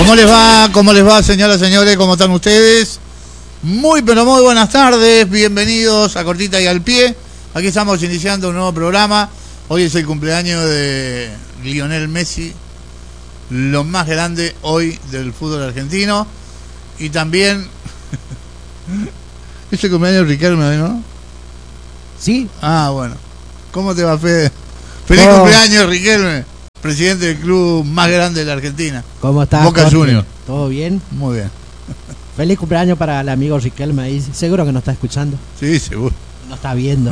¿Cómo les va? ¿Cómo les va, señoras y señores? ¿Cómo están ustedes? Muy, pero muy buenas tardes. Bienvenidos a Cortita y al Pie. Aquí estamos iniciando un nuevo programa. Hoy es el cumpleaños de Lionel Messi, lo más grande hoy del fútbol argentino. Y también es el cumpleaños de Riquelme, ¿no? Sí. Ah, bueno. ¿Cómo te va, Fede? Feliz cumpleaños, Riquelme, presidente del club más grande de la Argentina. ¿Cómo estás, Boca Jorge? Juniors. ¿Todo bien? Muy bien. Feliz cumpleaños para el amigo Riquelme ahí. Seguro que nos está escuchando. Sí, seguro. Nos está viendo.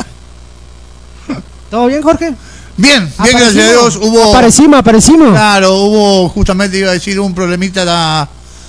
¿Todo bien, Jorge? Bien, gracias a Dios. Aparecimos. Claro, hubo, justamente iba a decir, un problemita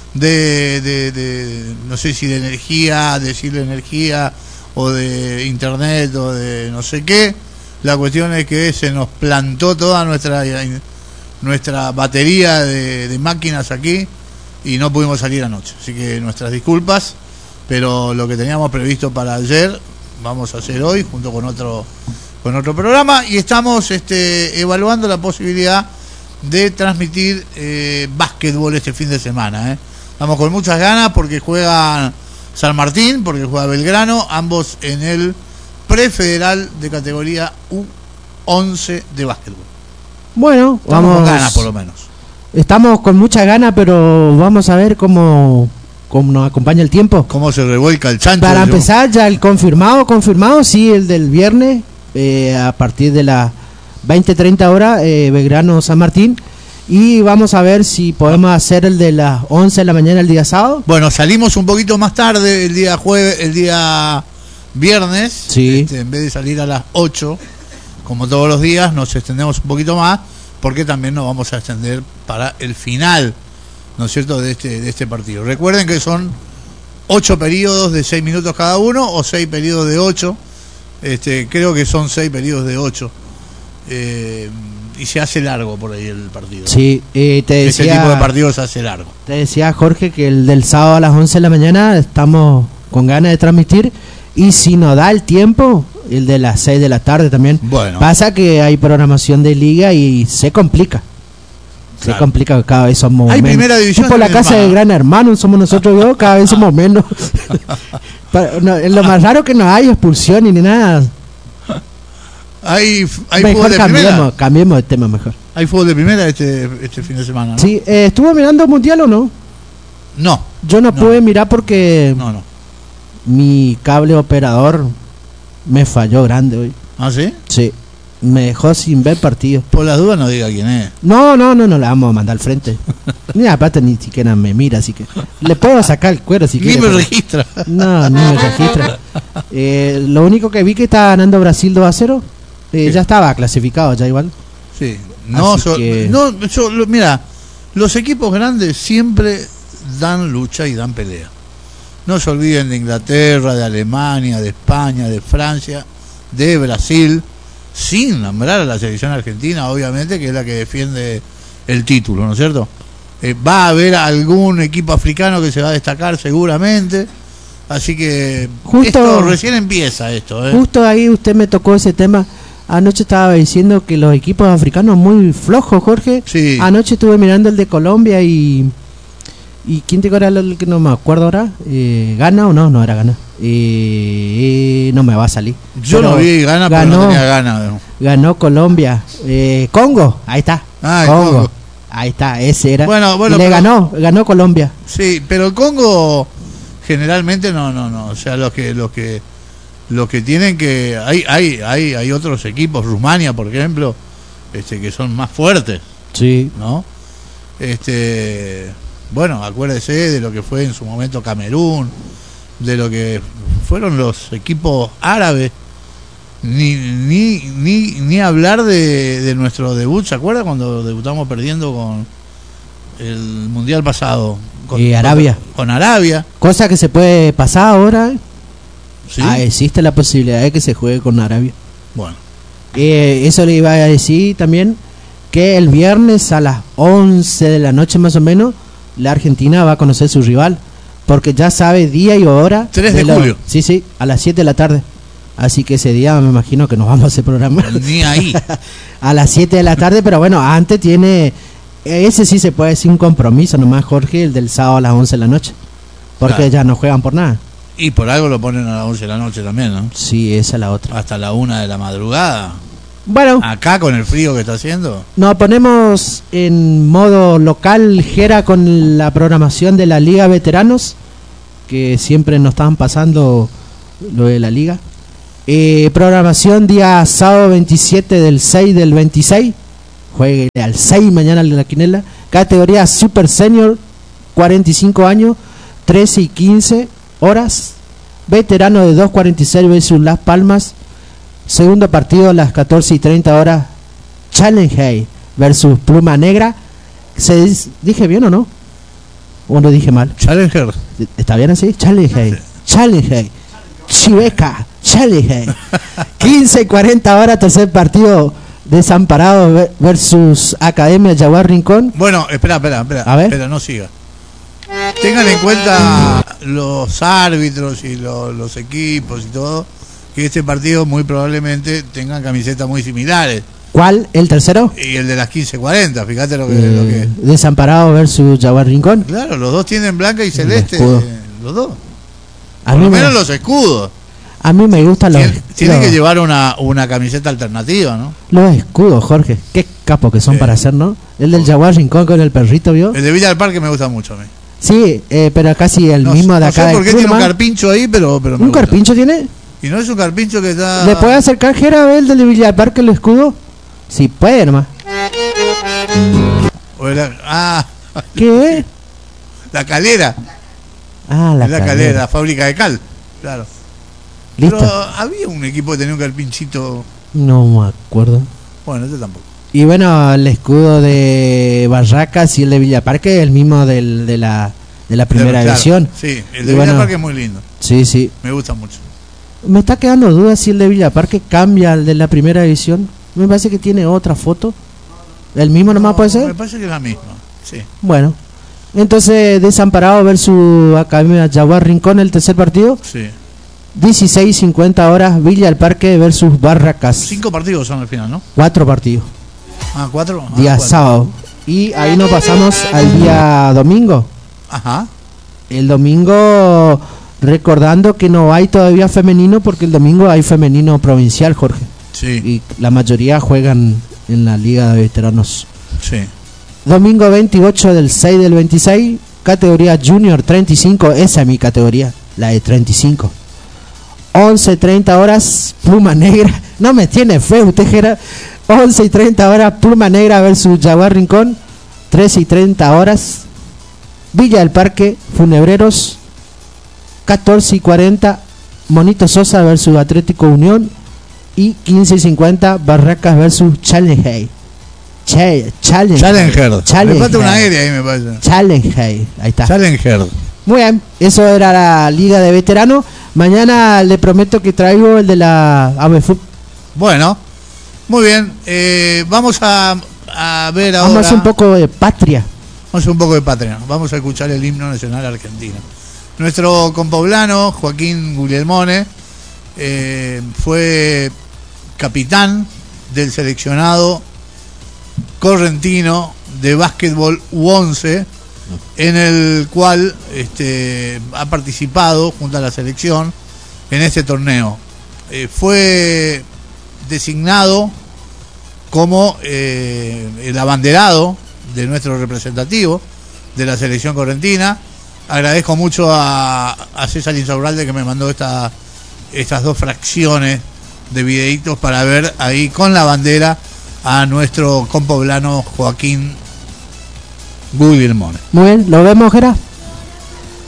de no sé si de energía, decirle energía, o de internet, o de no sé qué. La cuestión es que se nos plantó toda nuestra batería de máquinas aquí y no pudimos salir anoche. Así que nuestras disculpas, pero lo que teníamos previsto para ayer vamos a hacer hoy junto con otro programa, y estamos evaluando la posibilidad de transmitir básquetbol este fin de semana. Estamos con muchas ganas porque juega San Martín, porque juega Belgrano, ambos en el prefederal de categoría U11 de básquetbol. Bueno, estamos con ganas, por lo menos. Estamos con muchas ganas, pero vamos a ver cómo nos acompaña el tiempo. Cómo se revuelca el chancho. Para empezar, ya el confirmado, sí, el del viernes, a partir de las 20:30 horas, Belgrano San Martín. Y vamos a ver si podemos hacer el de las 11 de la mañana el día sábado. Bueno, salimos un poquito más tarde el día viernes, sí. En vez de salir a las 8, como todos los días, nos extendemos un poquito más, porque también nos vamos a extender para el final, ¿no es cierto?, de este partido. Recuerden que son 8 periodos de 6 minutos cada uno, o 6 periodos de 8. Creo que son 6 periodos de 8. Y se hace largo por ahí el partido. Sí, te decía, este tipo de partidos se hace largo. Te decía, Jorge, que el del sábado a las 11 de la mañana estamos con ganas de transmitir. Y si nos da el tiempo, el de las 6 de la tarde también. Bueno. Pasa que hay programación de liga y se complica. Claro. Se complica, cada vez somos hay menos. Primera división. Por la casa de Gran Hermano somos nosotros dos, cada vez somos menos. Lo más raro que no hay expulsión ni nada. Hay mejor fútbol de primera. Cambiemos de tema mejor. ¿Hay fútbol de primera este fin de semana, no? Sí, ¿estuvo mirando Mundial o no? No. Yo no pude mirar porque no. Mi cable operador me falló grande hoy. ¿Ah, sí? Sí, me dejó sin ver partido. Por las dudas no diga quién es. No, la vamos a mandar al frente. Ni aparte ni siquiera me mira, así que le puedo sacar el cuero si quiere. Ni me registra. No, ni me registra. Lo único que vi que está ganando Brasil 2-0. Ya estaba clasificado ya igual. Sí. Mira, los equipos grandes siempre dan lucha y dan pelea. No se olviden de Inglaterra, de Alemania, de España, de Francia, de Brasil, sin nombrar a la selección argentina, obviamente, que es la que defiende el título, ¿no es cierto? Va a haber algún equipo africano que se va a destacar seguramente, así que esto recién empieza esto. Justo ahí usted me tocó ese tema. Anoche estaba diciendo que los equipos africanos muy flojos, Jorge. Sí. Anoche estuve mirando el de Colombia y ¿quién te acuerdas el que no me acuerdo ahora? ¿Gana o no? No era Gana. No me va a salir. Yo no vi Gana, pero no tenía Gana. Ganó Colombia. Congo, ahí está. Congo. Ahí está, ese era. Bueno, ganó Colombia. Sí, pero el Congo generalmente no. O sea, los que tienen que hay otros equipos, Rumania, por ejemplo, que son más fuertes. Sí. ¿No? Bueno, acuérdese de lo que fue en su momento Camerún, de lo que fueron los equipos árabes, ni hablar de nuestro debut. ¿Se acuerda cuando debutamos perdiendo con el mundial pasado? Arabia. Con Arabia. Cosa que se puede pasar ahora. ¿Sí? Existe la posibilidad de que se juegue con Arabia. Bueno. Eso le iba a decir también, que el viernes a las 11 de la noche más o menos, la Argentina va a conocer su rival, porque ya sabe día y hora. 3 de julio. Sí, a las 7 de la tarde. Así que ese día me imagino que nos vamos a hacer programa. Ni ahí. A las 7 de la tarde, pero bueno, antes tiene Ese sí se puede decir un compromiso nomás, Jorge, el del sábado a las 11 de la noche. Porque Claro. ya no juegan por nada. Y por algo lo ponen a las 11 de la noche también, ¿no? Sí, esa es la otra. Hasta la 1 de la madrugada. Bueno, Acá con el frío que está haciendo. nos ponemos en modo local, Jera, con la programación de la Liga Veteranos, que siempre nos estaban pasando lo de la Liga. Programación día sábado 27 del 6 del 26. Juegue al 6 mañana en la quinela. Categoría Super Senior, 45 años, 13 y 15 horas. Veterano de 2.46 versus Las Palmas. Segundo partido a las 14 y 30 horas. Challenge versus Pluma Negra. ¿Dije bien o no? ¿O no dije mal? Challenger. ¿Está bien así? Challenge. Challenge. Chiveca. Challenge. 15 y 40 horas. Tercer partido. Desamparado versus Academia Jaguar Rincón. Bueno, espera. A ver. Espera, no siga. Tengan en cuenta los árbitros y los equipos y todo, que este partido muy probablemente tengan camisetas muy similares. ¿Cuál? ¿El tercero? Y el de las 15:40, fíjate lo que... Desamparado versus Jaguar Rincón. Claro, los dos tienen blanca y celeste, escudo. los dos. A Por mí lo me- menos los escudos. A mí me gustan Tienen que llevar una camiseta alternativa, ¿no? los escudos, Jorge. Qué capos que son Sí. para hacer, ¿no? El del Jaguar Rincón con el perrito, ¿vio? El de Villa del Parque me gusta mucho a mí. Sí, pero casi el No, mismo de no acá sé de por qué tiene un Curma. carpincho ahí, pero me ¿Un gusta. carpincho tiene? Y no es un carpincho que está... ¿Le puede acercar Jera a ver el de Villa del Parque el escudo? Sí, puede nomás. O era- ¿Qué? la calera. Ah, la La calera, calera. la fábrica de cal. Claro. Listo. Pero había un equipo que tenía un carpinchito. No me acuerdo. Bueno, este tampoco. Y bueno, el escudo de Barracas y el de Villa Parque es el mismo de la primera Claro, división. Sí, el Y de Villa bueno, del Parque es muy lindo. Sí, sí. Me gusta mucho. Me está quedando duda si el de Villa Parque cambia al de la primera división. Me parece que tiene otra foto. ¿El mismo nomás No, puede ser? Me parece que es la misma. Sí. Bueno. Entonces, Desamparado versus Academia Jaguar Rincón, el tercer partido. Sí. 16:50 horas, Villa del Parque versus Barracas. 5 partidos son al final, ¿no? 4 partidos. 4. Día sábado. Y ahí nos pasamos al día domingo. Ajá. El domingo, recordando que no hay todavía femenino, porque el domingo hay femenino provincial, Jorge. Sí. Y la mayoría juegan en la Liga de Veteranos. Sí. Domingo 28 del 6 del 26, categoría Junior 35, esa es mi categoría, la de 35. 11:30 horas, Pluma Negra. No me tiene fe usted, Jera. 11:30 horas, Pluma Negra versus Jaguar Rincón. 13:30 horas, Villa del Parque, Funebreros. 14:40, Monito Sosa versus Atlético Unión. Y 15:50, Barracas versus Challenge. Challenger. Le falta una aérea ahí, me parece. Challenge, ahí está. Challenger. Muy bien, eso era la Liga de Veteranos. Mañana le prometo que traigo el de la ABFUT. Bueno, muy bien. Vamos a ver ahora. Vamos a hacer un poco de patria. Vamos a hacer un poco de patria. Vamos a escuchar el himno nacional argentino. Nuestro compoblano, Joaquín Guglielmone, fue capitán del seleccionado correntino de básquetbol U11, en el cual ha participado junto a la selección en este torneo. Fue designado como el abanderado de nuestro representativo de la selección correntina. Agradezco mucho a César Insaurralde que me mandó estas 2 fracciones de videitos para ver ahí con la bandera a nuestro compoblano Joaquín Guglielmone. Muy bien, ¿lo vemos, Jera?